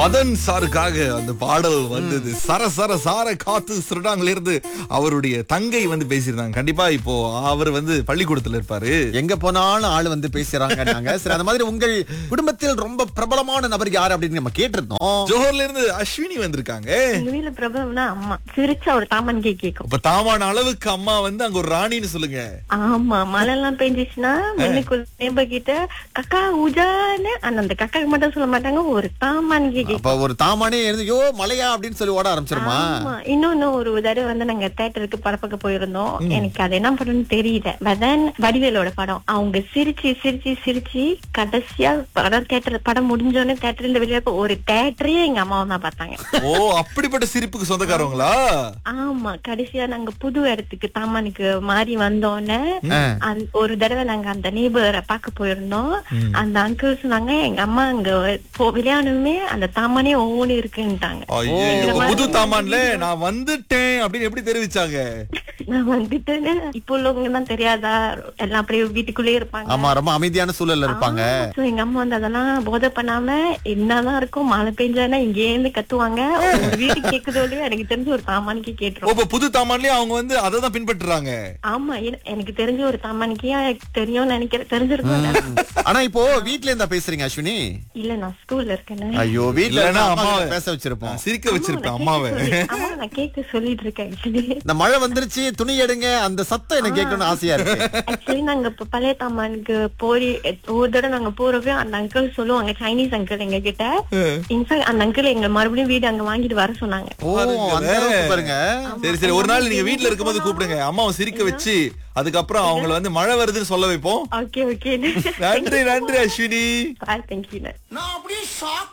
மதன் சாருக்காக அந்த பாடல் வந்தது. சர சர சார காத்து சிறுடாங்கல இருந்து அவருடைய தங்கை வந்து பேசியிருந்தாங்க. கண்டிப்பா இப்போ அவர் வந்து பள்ளிக்கூடத்துல இருப்பாரு. எங்க போனாலும் ஆளு வந்து பேசுறாங்க. சரி, அந்த மாதிரி உங்கள் குடும்பத்தில் ரொம்ப பிரபலமான நபர் யாரு அப்படின்னு நம்ம கேட்டிருந்தோம். ஜோஹர்ல இருந்து அஸ்வினி வந்திருக்காங்க. எங்க வீட்டுல பிரபலம்னா அம்மா சிரிச்சா ஒரு தாமன் கேக்கும். இப்ப தாமான அளவுக்கு அம்மா வந்து அங்க ஒரு ராணின்னு சொல்லுங்க. ஆமா, மழை எல்லாம் பெஞ்சிச்சுன்னா முன்னுக்குள்ள நேபர் கிட்ட கக்கா உஜான்னு அந்த கக்காக்கு மட்டும் சொல்ல மாட்டாங்க, ஒரு தாமான் கேக்கும். அப்ப ஒரு தாமானே எழுந்து யோ மலையா அப்படின்னு சொல்லி ஓட ஆரம்பிச்சிருமா? இன்னொன்னு ஒரு தடவை வந்து நாங்க தியேட்டருக்கு படப்பக்க போயிருந்தோம். எனக்கு அது என்ன படம்னு தெரியல. வடிவேலோட படம். அவங்க சிரிச்சு சிரிச்சு சிரிச்சு கடைசியா படம் முடிஞ்சோடனே தியேட்டர்ல வெளியே ஒரு தியேட்டரே எங்க அம்மாவை தான் பார்த்தாங்க. ஓ, அப்படிப்பட்ட சிரிப்புக்கு சொந்தக்காரங்களா? ஆமா, கடைசியா நாங்க புது இடத்துக்கு தாமானுக்கு மாறி வந்தோடனே ஒரு தடவை நாங்க அந்த நேபரை பார்க்க போயிருந்தோம். அந்த அங்கிள் சொன்னாங்க எங்க அம்மா அங்க விளையாடுமே அந்த தாமானே ஒவ்வொன்னு இருக்குன்ட்டாங்க. புது தாமான்ல நான் வந்துட்டேன் அப்படின்னு எப்படி தெரிவிச்சாங்க? நான் வந்துட்டேன்னு இப்ப உள்ளவங்க தான் தெரியாதா, எல்லாம் அப்படியே வீட்டுக்குள்ளே இருப்பாங்க. ஆமா, ரொம்ப அமைதியான சூழல்ல இருப்பாங்க. எங்க அம்மா வந்து அதெல்லாம் போதை பண்ணாம என்னதான் இருக்கும், மழை பெஞ்சானா இங்கே இருந்து கத்துவாங்க. வீட்டு கேக்குதோட எனக்கு தெரிஞ்சு ஒரு தாமானிக்கு கேட்டுரும். புது தாமான்லயே அவங்க வந்து அததான் பின்பற்றுறாங்க. ஆமா, எனக்கு தெரிஞ்ச ஒரு தாமானிக்கே தெரியும் நினைக்கிறேன், தெரிஞ்சிருக்கும். ஆனா இப்போ வீட்ல இருந்தா பேசுறீங்க அஸ்வினி? இல்ல, நான் ஸ்கூல்ல இருக்கேன். ஐயோ, வீட்ல அம்மாவை பேச வச்சிருப்போம், சிரிக்க வச்சிருப்பேன் அம்மாவை. ஆமா, நான் கேட்க சொல்லிட்டு இருக்கேன். இந்த மழை வந்துருச்சு துணி எடுங்க அந்த சத்தம் எனக்கு கேட்கணும்னு ஆசையா இருக்கு. ஆக்சுவலி நாங்க இப்ப பழைய தாமானுக்கு போய் ஒரு தடவை நாங்க போறப்ப அந்த அங்கிள் சொல்லுவாங்க, சைனீஸ் அங்கிள் எங்க கிட்ட. இன்ஃபேக்ட் அந்த அங்கிள் எங்க மறுபடியும் வீடு அங்க வாங்கிட்டு வர சொன்னாங்க. ஓ, அந்த அளவுக்கு பாருங்க. சரி சரி, ஒரு நாள் நீங்க வீட்ல இருக்கும்போது கூப்பிடுங்க, அம்மாவை சிரிக்க வச்சு அதுக்கப்புறம் அவங்கள வந்து மழை வருதுன்னு சொல்ல வைப்போம். ஓகே ஓகே, நன்றி நன்றி அஸ்வினி. தேங்க்யூ. நான் அப்படியே ஷாக்